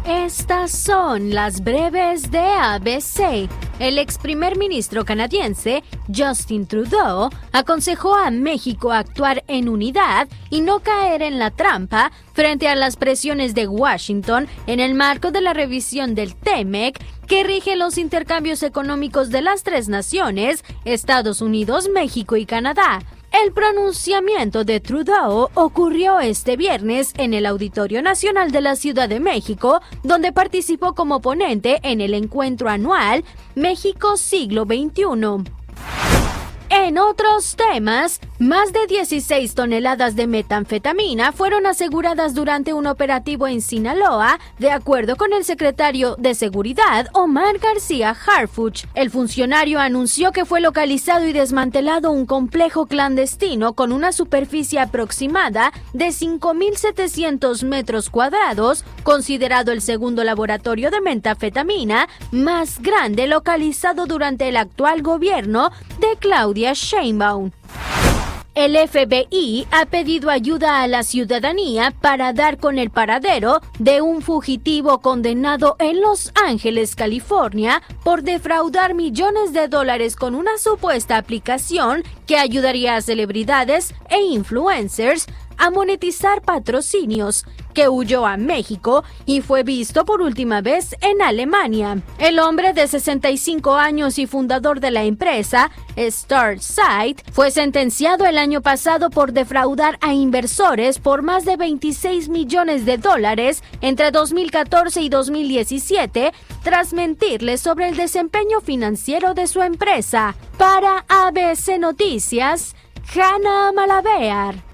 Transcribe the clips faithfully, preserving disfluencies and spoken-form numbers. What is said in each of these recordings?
Estas son las breves de A B C. El ex primer ministro canadiense Justin Trudeau aconsejó a México actuar en unidad y no caer en la trampa frente a las presiones de Washington en el marco de la revisión del T M E C que rige los intercambios económicos de las tres naciones, Estados Unidos, México y Canadá. El pronunciamiento de Trudeau ocurrió este viernes en el Auditorio Nacional de la Ciudad de México, donde participó como ponente en el encuentro anual México Siglo veintiuno. En otros temas, más de dieciséis toneladas de metanfetamina fueron aseguradas durante un operativo en Sinaloa, de acuerdo con el secretario de Seguridad, Omar García Harfuch. El funcionario anunció que fue localizado y desmantelado un complejo clandestino con una superficie aproximada de cinco mil setecientos metros cuadrados, considerado el segundo laboratorio de metanfetamina más grande localizado durante el actual gobierno de Claudia Sheinbaum. El F B I ha pedido ayuda a la ciudadanía para dar con el paradero de un fugitivo condenado en Los Ángeles, California, por defraudar millones de dólares con una supuesta aplicación que ayudaría a celebridades e influencers a monetizar patrocinios, que huyó a México y fue visto por última vez en Alemania. El hombre de sesenta y cinco años y fundador de la empresa, StarSite, fue sentenciado el año pasado por defraudar a inversores por más de veintiséis millones de dólares entre dos mil catorce y dos mil diecisiete, tras mentirles sobre el desempeño financiero de su empresa. Para A B C Noticias, Hanna Malavear.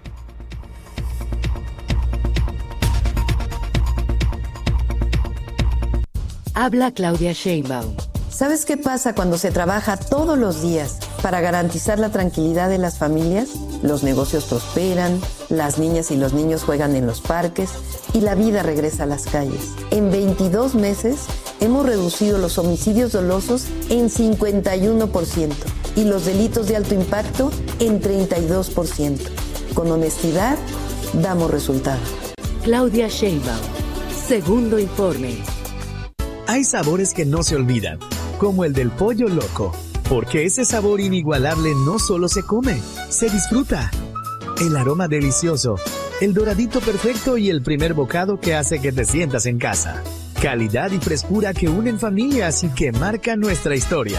Habla Claudia Sheinbaum. ¿Sabes qué pasa cuando se trabaja todos los días para garantizar la tranquilidad de las familias? Los negocios prosperan, las niñas y los niños juegan en los parques y la vida regresa a las calles. En veintidós meses hemos reducido los homicidios dolosos en cincuenta y uno por ciento y los delitos de alto impacto en treinta y dos por ciento. Con honestidad, damos resultados. Claudia Sheinbaum. Segundo informe. Hay sabores que no se olvidan, como el del pollo loco, porque ese sabor inigualable no solo se come, se disfruta. El aroma delicioso, el doradito perfecto y el primer bocado que hace que te sientas en casa. Calidad y frescura que unen familias y que marcan nuestra historia.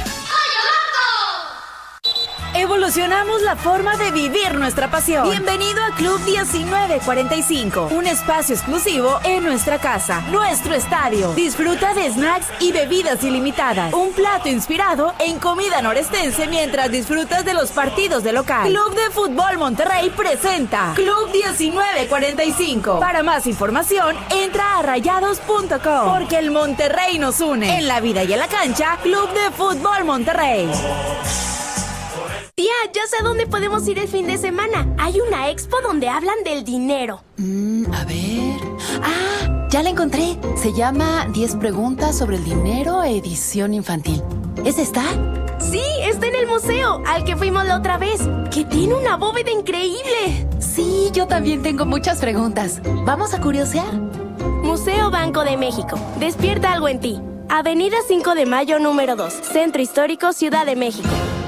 Evolucionamos la forma de vivir nuestra pasión. Bienvenido a Club diecinueve cuarenta y cinco, un espacio exclusivo en nuestra casa, nuestro estadio. Disfruta de snacks y bebidas ilimitadas, un plato inspirado en comida norestense mientras disfrutas de los partidos de local. Club de Fútbol Monterrey presenta Club diecinueve cuarenta y cinco. Para más información, entra a rayados punto com, porque el Monterrey nos une. En la vida y en la cancha, Club de Fútbol Monterrey. Tía, ya sé a dónde podemos ir el fin de semana. Hay una expo donde hablan del dinero. Mm, a ver... ¡Ah! Ya la encontré. Se llama diez preguntas sobre el dinero, edición infantil. ¿Es esta? Sí, está en el museo, al que fuimos la otra vez, que tiene una bóveda increíble. Sí, yo también tengo muchas preguntas. ¿Vamos a curiosear? Museo Banco de México. Despierta algo en ti. Avenida cinco de Mayo, número dos. Centro Histórico, Ciudad de México.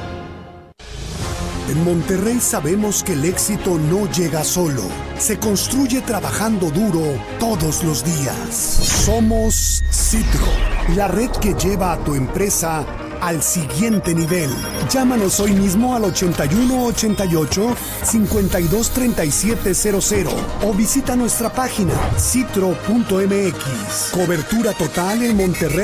En Monterrey sabemos que el éxito no llega solo, se construye trabajando duro todos los días. Somos Citro, la red que lleva a tu empresa al siguiente nivel. Llámanos hoy mismo al ochenta y uno ochenta y ocho, cincuenta y dos treinta y siete cero cero o visita nuestra página citro punto m x. Cobertura total en Monterrey.